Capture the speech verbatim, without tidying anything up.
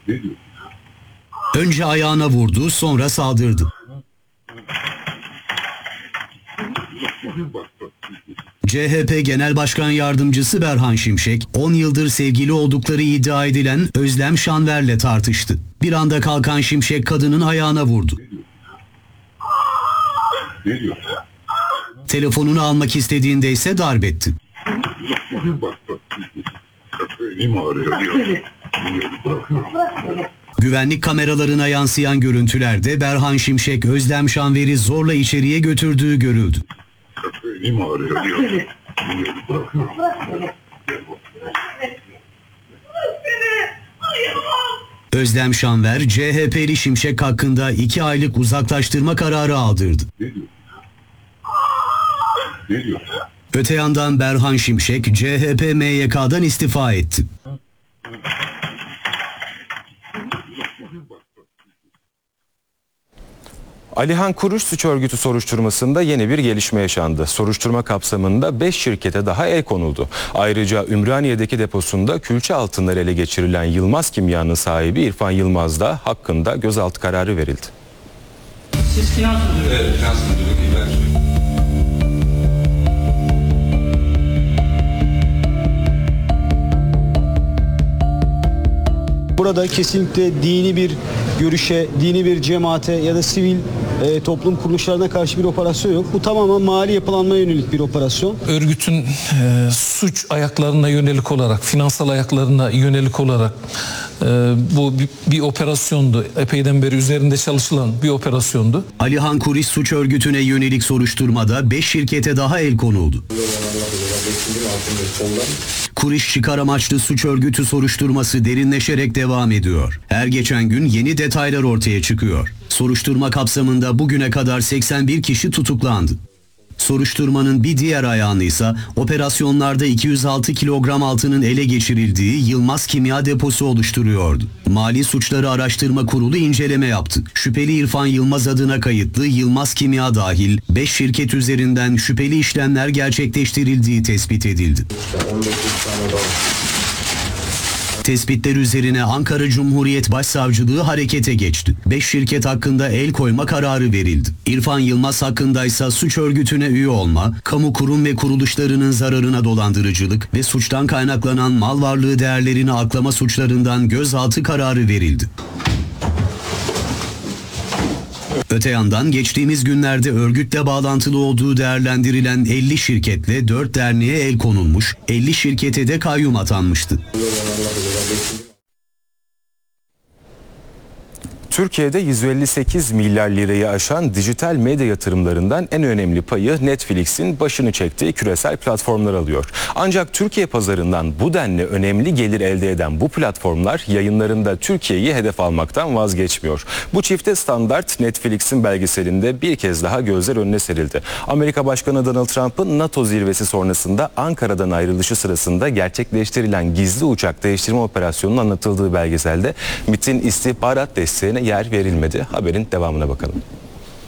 Önce ayağına vurdu, sonra saldırdı. C H P Genel Başkan Yardımcısı Berhan Şimşek, on yıldır sevgili oldukları iddia edilen Özlem Şanver'le tartıştı. Bir anda kalkan Şimşek kadının ayağına vurdu. Telefonunu almak istediğinde ise darp etti. Güvenlik kameralarına yansıyan görüntülerde Berhan Şimşek Özlem Şanver'i zorla içeriye götürdüğü görüldü. Özlem Şanver, C H P'li Şimşek hakkında iki aylık uzaklaştırma kararı aldırdı. Öte yandan Berhan Şimşek, C H P M Y K'dan istifa etti. Alihan Kuruş suç örgütü soruşturmasında yeni bir gelişme yaşandı. Soruşturma kapsamında beş şirkete daha el konuldu. Ayrıca Ümraniye'deki deposunda külçe altınları ele geçirilen Yılmaz Kimya'nın sahibi İrfan Yılmaz da hakkında gözaltı kararı verildi. Siz finans müdürü. Evet, finans müdürü. Burada kesinlikle dini bir görüşe, dini bir cemaate ya da sivil e, toplum kuruluşlarına karşı bir operasyon yok. Bu tamamen mali yapılanmaya yönelik bir operasyon. Örgütün e, suç ayaklarına yönelik olarak, finansal ayaklarına yönelik olarak e, bu bir, bir operasyondu. Epeyden beri üzerinde çalışılan bir operasyondu. Alihan Kuruş suç örgütüne yönelik soruşturmada beş şirkete daha el konuldu. Kuruş çıkar amaçlı suç örgütü soruşturması derinleşerek devam ediyor. Her geçen gün yeni detaylar ortaya çıkıyor. Soruşturma kapsamında bugüne kadar seksen bir kişi tutuklandı. Soruşturmanın bir diğer ayağını ise operasyonlarda iki yüz altı kilogram altının ele geçirildiği Yılmaz Kimya deposu oluşturuyordu. Mali Suçları Araştırma Kurulu inceleme yaptı. Şüpheli İrfan Yılmaz adına kayıtlı Yılmaz Kimya dahil beş şirket üzerinden şüpheli işlemler gerçekleştirildiği tespit edildi. Tespitler üzerine Ankara Cumhuriyet Başsavcılığı harekete geçti. beş şirket hakkında el koyma kararı verildi. İrfan Yılmaz hakkındaysa suç örgütüne üye olma, kamu kurum ve kuruluşlarının zararına dolandırıcılık ve suçtan kaynaklanan mal varlığı değerlerini aklama suçlarından gözaltı kararı verildi. Öte yandan geçtiğimiz günlerde örgütle bağlantılı olduğu değerlendirilen elli şirketle dört derneğe el konulmuş, elli şirkete de kayyum atanmıştı. Türkiye'de yüz elli sekiz milyar lirayı aşan dijital medya yatırımlarından en önemli payı Netflix'in başını çektiği küresel platformlar alıyor. Ancak Türkiye pazarından bu denli önemli gelir elde eden bu platformlar yayınlarında Türkiye'yi hedef almaktan vazgeçmiyor. Bu çifte standart Netflix'in belgeselinde bir kez daha gözler önüne serildi. Amerika Başkanı Donald Trump'ın NATO zirvesi sonrasında Ankara'dan ayrılışı sırasında gerçekleştirilen gizli uçak değiştirme operasyonunun anlatıldığı belgeselde MİT'in istihbarat desteğine yer verilmedi. Haberin devamına bakalım.